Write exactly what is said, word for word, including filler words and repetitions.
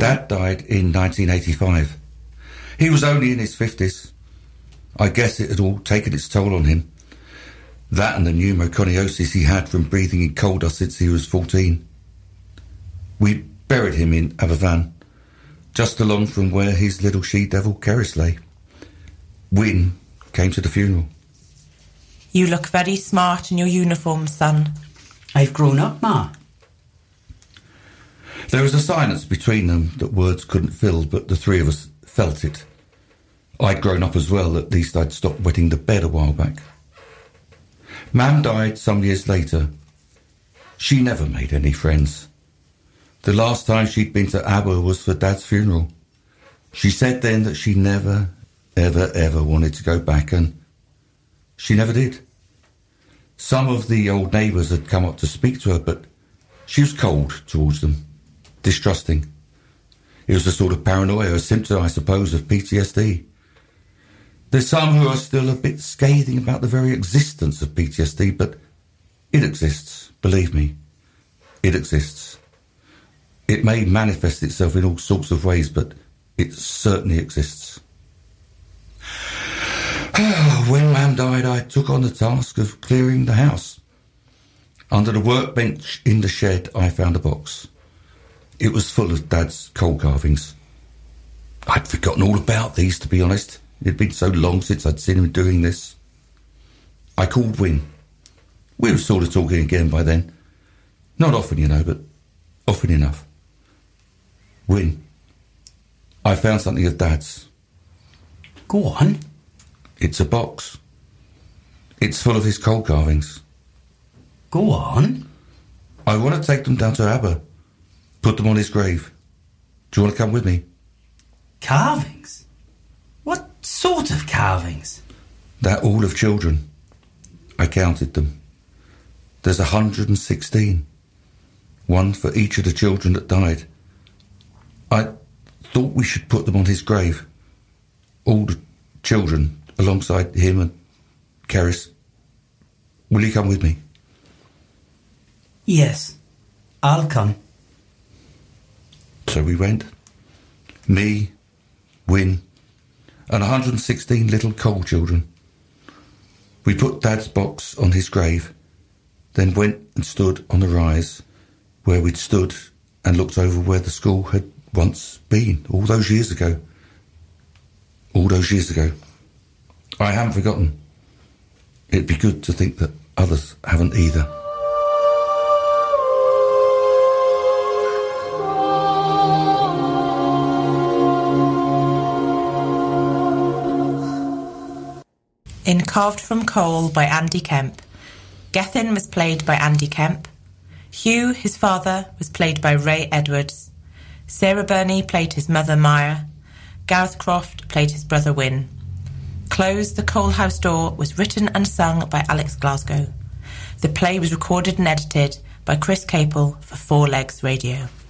Dad died in nineteen eighty-five. He was only in his fifties. I guess it had all taken its toll on him. That and the pneumoconiosis he had from breathing in coal dust since he was fourteen. We buried him in Aberfan, just along from where his little she-devil Keris lay. Wyn came to the funeral. You look very smart in your uniform, son. I've grown up, Ma. There was a silence between them that words couldn't fill, but the three of us felt it. I'd grown up as well, at least I'd stopped wetting the bed a while back. Mam died some years later. She never made any friends. The last time she'd been to Aber was for Dad's funeral. She said then that she never, ever, ever wanted to go back, and she never did. Some of the old neighbours had come up to speak to her, but she was cold towards them, distrusting. It was a sort of paranoia, a symptom, I suppose, of P T S D. There's some who are still a bit scathing about the very existence of P T S D, but it exists, believe me. It exists. It may manifest itself in all sorts of ways, but it certainly exists. When Mam died, I took on the task of clearing the house. Under the workbench in the shed, I found a box. It was full of Dad's coal carvings. I'd forgotten all about these, to be honest. It'd been so long since I'd seen him doing this. I called Wyn. We were sort of talking again by then. Not often, you know, but often enough. Wyn, I found something of Dad's. Go on. It's a box. It's full of his coal carvings. Go on. I want to take them down to Aber. Put them on his grave. Do you want to come with me? Carvings? What sort of carvings? They're all of children. I counted them. There's a hundred and sixteen. One for each of the children that died. I thought we should put them on his grave. All the children alongside him and Keris. Will you come with me? Yes, I'll come. So we went. Me, Wyn, and one hundred and sixteen little coal children. We put Dad's box on his grave, then went and stood on the rise where we'd stood and looked over where the school had once been, all those years ago. All those years ago. I haven't forgotten. It'd be good to think that others haven't either. In Carved from Coal by Andy Kemp, Gethin was played by Andy Kemp. Hugh, his father, was played by Ray Edwards. Sarah Burney played his mother Maya. Gareth Croft played his brother Wyn. Close the Coal House Door was written and sung by Alex Glasgow. The play was recorded and edited by Chris Capel for Four Legs Radio.